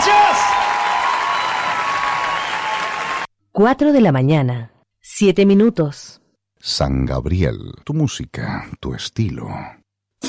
gracias. 4 de la mañana, 7 minutos. San Gabriel, tu música, tu estilo.